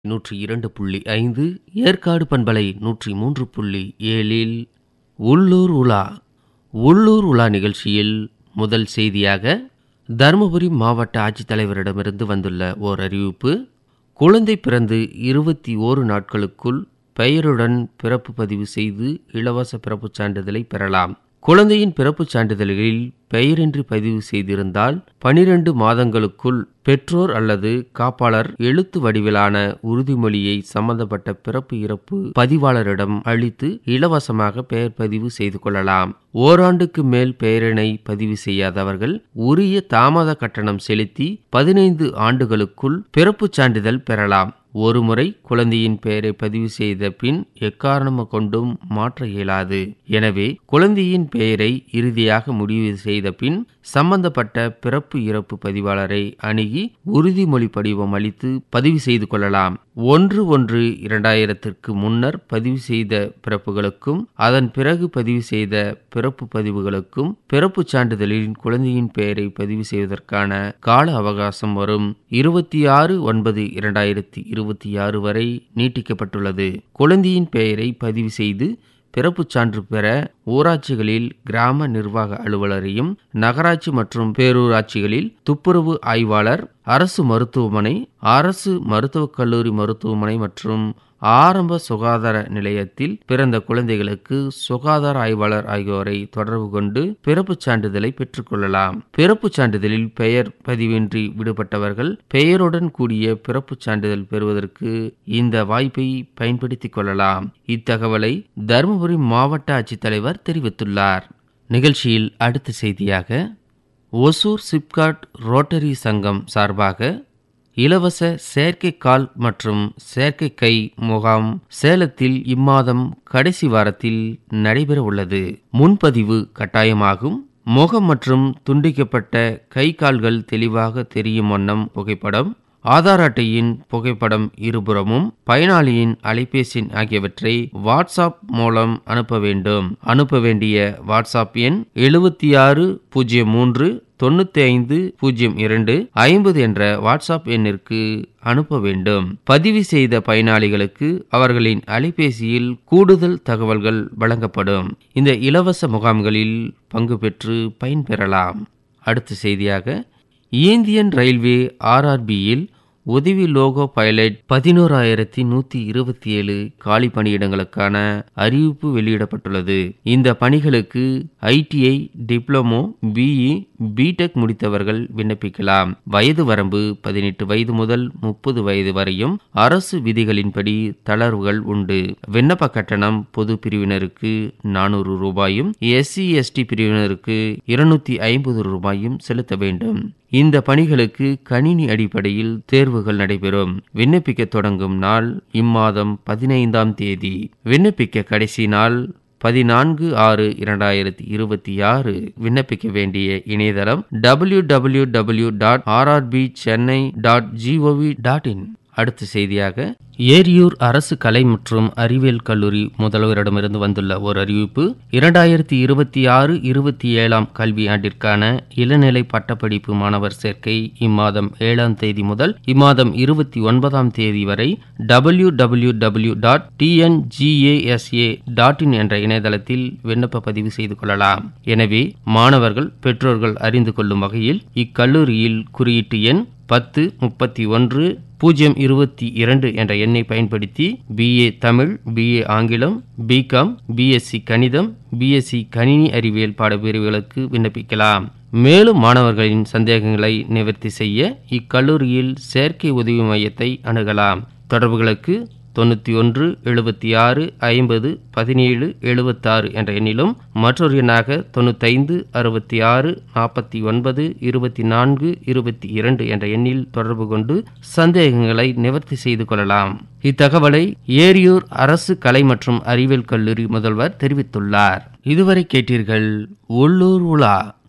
102.5 ஏற்காடு பண்பலை 103.7 உள்ளூர் உலா. உள்ளூர் உலா நிகழ்ச்சியில் முதல் செய்தியாக தருமபுரி மாவட்ட ஆட்சித்தலைவரிடமிருந்து வந்துள்ள ஓர் அறிவிப்பு. குழந்தை பிறந்து 21 நாட்களுக்குள் பெயருடன் பிறப்பு பதிவு செய்து இலவச பிறப்புச் சான்றிதழை பெறலாம். குழந்தையின் பிறப்புச் சான்றிதழ்களில் பெயரின்றி பதிவு செய்திருந்தால் 12 மாதங்களுக்குள் பெற்றோர் அல்லது காப்பாளர் எழுத்து வடிவிலான உறுதிமொழியை சம்பந்தப்பட்ட பிறப்பு இறப்பு பதிவாளரிடம் அளித்து இலவசமாக பெயர் பதிவு செய்து கொள்ளலாம். ஓராண்டுக்கு மேல் பெயரினை பதிவு செய்யாதவர்கள் உரிய தாமத கட்டணம் செலுத்தி 15 ஆண்டுகளுக்குள் பிறப்புச் சான்றிதழ் பெறலாம். ஒருமுறை குழந்தையின் பெயரை பதிவு செய்த பின் எக்காரணம் கொண்டும் மாற்ற இயலாது. எனவே குழந்தையின் பெயரை இறுதியாக முடிவு செய்த பின் சம்பந்தப்பட்ட பிறப்பு இறப்பு பதிவாளரை அணுகி உறுதிமொழி படிவம் அளித்து பதிவு செய்து கொள்ளலாம். 1/1/2000 முன்னர் பதிவு செய்த பிறப்புகளுக்கும் அதன் பிறகு பதிவு செய்த பிறப்பு பதிவுகளுக்கும் பிறப்புச் சான்றிதழில் குழந்தையின் பெயரை பதிவு செய்வதற்கான கால அவகாசம் வரும் 26/9/2026 வரை நீட்டிக்கப்பட்டுள்ளது. குழந்தையின் பெயரை பதிவு செய்து பிறப்புச் சான்று பெற ஊராட்சிகளில் கிராம நிர்வாக அலுவலரையும், நகராட்சி மற்றும் பேரூராட்சிகளில் துப்புரவு ஆய்வாளர், அரசு மருத்துவமனை, அரசு மருத்துவக் கல்லூரி மருத்துவமனை மற்றும் ஆரம்ப சுகாதார நிலையத்தில் பிறந்த குழந்தைகளுக்கு சுகாதார ஆய்வாளர் ஆகியோரை தொடர்பு கொண்டு பிறப்புச் சான்றிதழை பெற்றுக்கொள்ளலாம். பிறப்புச் சான்றிதழில் பெயர் பதிவின்றி விடுபட்டவர்கள் பெயருடன் கூடிய பிறப்புச் சான்றிதழ் பெறுவதற்கு இந்த வாய்ப்பை பயன்படுத்திக் கொள்ளலாம். இத்தகவலை தருமபுரி மாவட்ட ஆட்சித்தலைவர் தெரிவித்துள்ளார். நிகழ்ச்சியில் அடுத்த செய்தியாக ஒசூர் சிப்காட் ரோட்டரி சங்கம் சார்பாக இலவச செயற்கைக்கால் மற்றும் செயற்கை கை முகாம் சேலத்தில் இம்மாதம் கடைசி வாரத்தில் நடைபெற உள்ளது. முன்பதிவு கட்டாயமாகும். முகம் மற்றும் துண்டிக்கப்பட்ட கை கால்கள் தெளிவாக தெரியும் வண்ணம் புகைப்படம், ஆதார் அட்டையின் புகைப்படம் இருபுறமும், பயனாளியின் அலைபேசி ஆகியவற்றை வாட்ஸ்அப் மூலம் அனுப்ப வேண்டும். அனுப்ப வேண்டிய வாட்ஸ்அப் எண் 7603950250 என்ற வாட்ஸ்அப் எண்ணிற்கு அனுப்ப வேண்டும். பதிவு செய்த பயனாளிகளுக்கு அவர்களின் அலைபேசியில் கூடுதல் தகவல்கள் வழங்கப்படும். இந்த இலவச முகாம்களில் பங்கு பெற்று பயன்பெறலாம். அடுத்த செய்தியாக இந்தியன் ரயில்வே RRBயில் உதவி லோகோ பைலட் 11,127 காலி பணியிடங்களுக்கான அறிவிப்பு வெளியிடப்பட்டுள்ளது. இந்த பணிகளுக்கு ITI, டிப்ளமோ, BE, BTech முடித்தவர்கள் விண்ணப்பிக்கலாம். வயது வரம்பு 18 வயது முதல் 30 வயது வரையும். அரசு விதிகளின்படி தளர்வுகள் உண்டு. விண்ணப்ப கட்டணம் பொது பிரிவினருக்கு 400 ரூபாயும், SC/ST பிரிவினருக்கு 250 ரூபாயும் செலுத்த வேண்டும். இந்த பணிகளுக்கு கணினி அடிப்படையில் தேர்வுகள் நடைபெறும். விண்ணப்பிக்க தொடங்கும் நாள் இம்மாதம் 15ஆம் தேதி. விண்ணப்பிக்க கடைசி நாள் 14/6/2026. விண்ணப்பிக்க வேண்டிய இணையதளம் www.rrbchennai.gov.in. அடுத்த செய்தியாக ஏரியூர் அரசு கலை மற்றும் அறிவியல் கல்லூரி முதல்வரிடமிருந்து வந்துள்ள ஒரு அறிவிப்பு. 2026-27 கல்வி ஆண்டிற்கான இளநிலை பட்டப்படிப்பு மாணவர் சேர்க்கை இம்மாதம் 7ஆம் தேதி முதல் இம்மாதம் 29ஆம் தேதி வரை www.tngasa.in என்ற இணையதளத்தில் விண்ணப்ப பதிவு செய்து கொள்ளலாம். எனவே மாணவர்கள் பெற்றோர்கள் அறிந்து கொள்ளும் வகையில் இக்கல்லூரியில் குறியீட்டு எண் 1031-022 என்ற எண்ணை பயன்படுத்தி BA தமிழ், BA ஆங்கிலம், BCom, BSc கணிதம், BSc கணினி அறிவியல் பாடப்பிரிவுகளுக்கு விண்ணப்பிக்கலாம். மேலும் மாணவர்களின் சந்தேகங்களை நிவர்த்தி செய்ய இக்கல்லூரியில் சேர்க்கை உதவி மையத்தை அணுகலாம். தொடர்புகளுக்கு 91 76 50 17 76 என்ற எண்ணிலும் மற்றொரு எண்ணாக 95 66 49 24 22 என்ற எண்ணில் தொடர்பு கொண்டு சந்தேகங்களை நிவர்த்தி செய்து கொள்ளலாம். இத்தகவலை ஏரியூர் அரசு கலை மற்றும் அறிவியல் கல்லூரி முதல்வர் தெரிவித்துள்ளார். இதுவரை கேட்டீர்கள் உள்ளூர் உலா.